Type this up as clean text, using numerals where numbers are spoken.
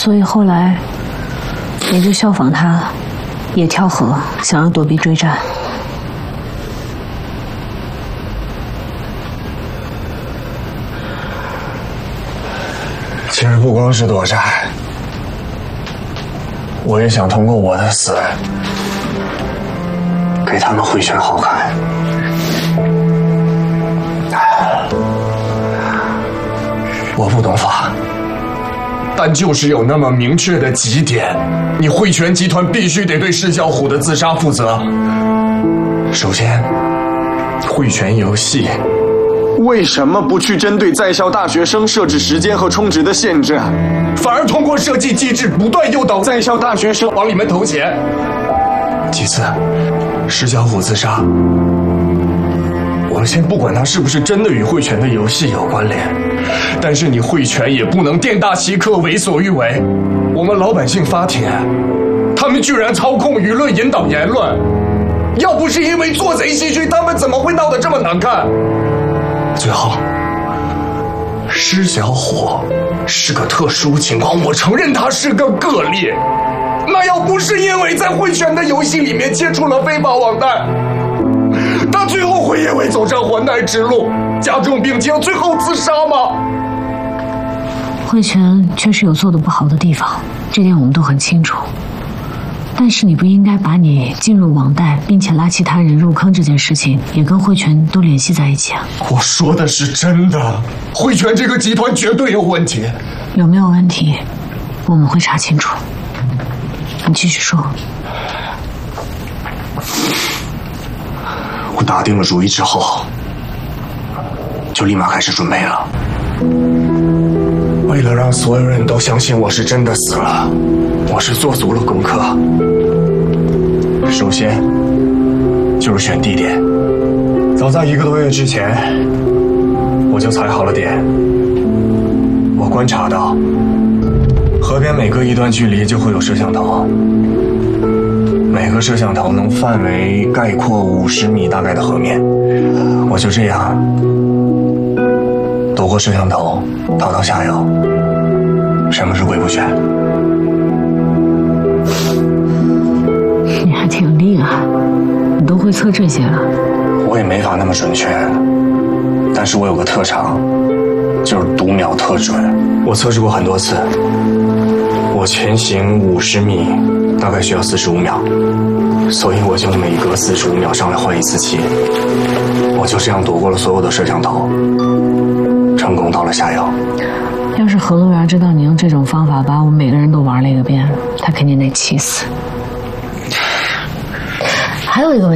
所以后来也就效仿他，也跳河，想要躲避追战。 其实不光是躲债，我也想通过我的死，给他们汇权好看。我不懂法，但就是有那么明确的几点，你汇权集团必须得对施小虎的自杀负责。首先，汇权游戏为什么不去针对在校大学生设置时间和充值的限制， 反而通过设计机制不断诱导在校大学生往里面投钱？其次，施小虎自杀，我们先不管他是不是真的与汇权的游戏有关联，但是你汇权也不能店大欺客、为所欲为。我们老百姓发帖，他们居然操控舆论、引导言论，要不是因为做贼心虚，他们怎么会闹得这么难看？最后，施小虎是个特殊情况，我承认他是个个例。那要不是因为在汇权的游戏里面接触了非法网贷，他最后会因为走上还贷之路加重病情，最后自杀吗？ 汇权确实有做得不好的地方，这点我们都很清楚。但是你不应该把你进入网贷并且拉其他人入坑这件事情也跟汇权都联系在一起啊！ 我说的是真的，汇权这个集团绝对有问题。 有没有问题，我们会查清楚。你继续说。 我打定了主意之后，就立马开始准备了。为了让所有人都相信我是真的死了，我是做足了功课。首先就是选地点，早在1个多月之前，我就踩好了点。我观察到，河边每隔一段距离就会有摄像头，每个摄像头能范围概括50米大概的河面。我就这样躲过摄像头，逃到下游。什么是鬼不选？ 你还挺厉害，你都会测这些了。 我也没法那么准确，但是我有个特长，就是读秒特准。我测试过很多次，我前行50米大概需要45秒，所以我就每隔45秒上来换一次气。我就这样躲过了所有的摄像头，成功到了下游。 要是何洛阳知道你用这种方法把我们每个人都玩了一个遍，他肯定得气死。还有一个问题。